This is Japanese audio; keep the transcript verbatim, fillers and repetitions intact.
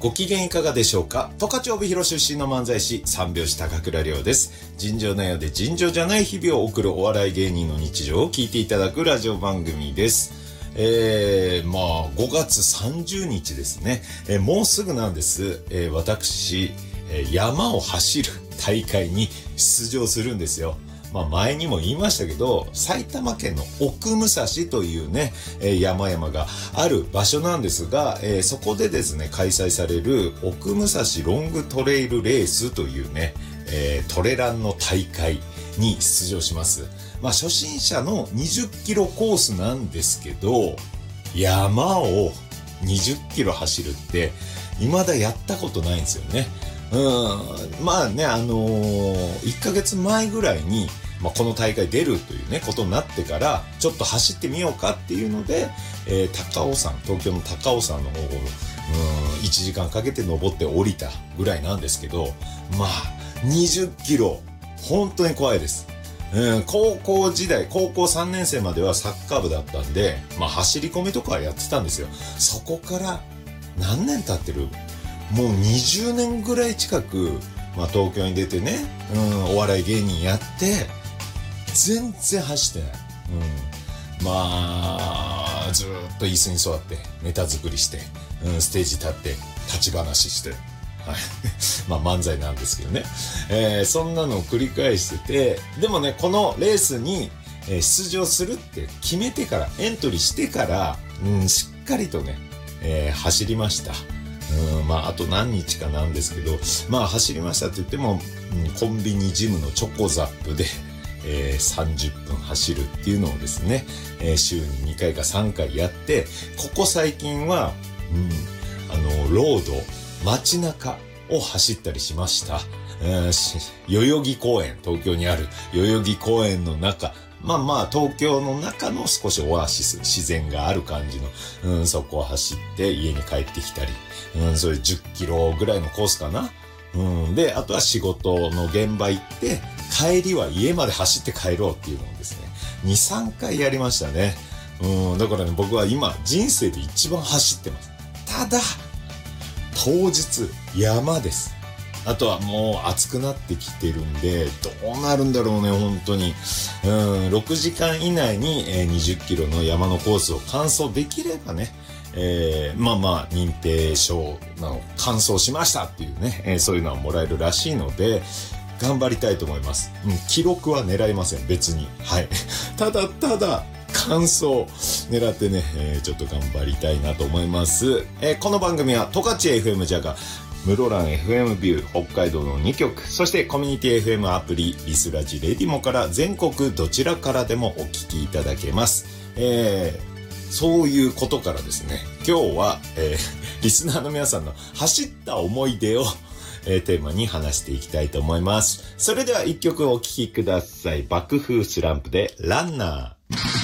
ご機嫌いかがでしょうか。十勝帯広出身の漫才師三拍子高倉涼です。尋常なようで尋常じゃない日々を送るお笑い芸人の日常を聞いていただくラジオ番組です。えー、まあごがつさんじゅうにちですね、えー、もうすぐなんです。えー、私、えー、山を走る大会に出場するんですよ。まあ前にも言いましたけど、埼玉県の奥武蔵というね、えー、山々がある場所なんですが、えー、そこでですね、開催される奥武蔵ロングトレイルレースというね、えー、トレランの大会に出場します。まあ初心者のにじゅっキロコースなんですけど、山をにじゅっキロ走るって未だやったことないんですよね。うん、まあね、あのー、いっかげつまえぐらいに、まあ、この大会出るというね、ことになってから、ちょっと走ってみようかっていうので、えー、高尾山、東京の高尾山の方を、うん、いちじかんかけて登って降りたぐらいなんですけど、まあ、にじゅっキロ、本当に怖いです。うん、高校時代、高校さんねん生まではサッカー部だったんで、まあ、走り込みとかはやってたんですよ。そこから何年経ってる？もうにじゅうねんぐらい近く、まあ、東京に出てね、うん、お笑い芸人やって、全然走ってない。うん、まあ、ずーっと椅子に座って、ネタ作りして、うん、ステージ立って、立ち話して、はい。まあ漫才なんですけどね。えー、そんなのを繰り返してて、でもね、このレースに、えー、出場するって決めてから、エントリーしてから、うん、しっかりとね、えー、走りました。うん、まあ、あと何日かなんですけど、まあ、走りましたって言っても、うん、コンビニジムのチョコザップで、えー、さんじゅっぷん走るっていうのをですね、えー、週ににかいかさんかいやって、ここ最近は、うん、あの、ロード、街中を走ったりしました。えー、代々木公園、東京にある代々木公園の中、まあまあ東京の中の少しオアシス、自然がある感じの、うん、そこを走って家に帰ってきたり、うん、そういうじゅっキロぐらいのコースかな。うん、で、あとは仕事の現場行って、帰りは家まで走って帰ろうっていうのをですね、に、さんかいやりましたね。うん、だからね、僕は今人生で一番走ってます。ただ、当日山です。あとはもう暑くなってきてるんで、どうなるんだろうね、本当に。うん、ろくじかん以内に、えー、にじゅっキロの山のコースを完走できればね、えー、まあまあ、認定証の完走しましたっていうね、えー、そういうのはもらえるらしいので、頑張りたいと思います。うん、記録は狙いません、別に。はい。ただただ、完走狙ってね、えー、ちょっと頑張りたいなと思います。えー、この番組は、十勝 エフエム ジャガ、室蘭 エフエム ビュー、北海道のにきょく、そしてコミュニティ エフエム アプリ、リスラジレディモから全国どちらからでもお聞きいただけます。えー、そういうことからですね、今日は、えー、リスナーの皆さんの走った思い出を、えー、テーマに話していきたいと思います。それでは一曲お聴きください。爆風スランプでランナー。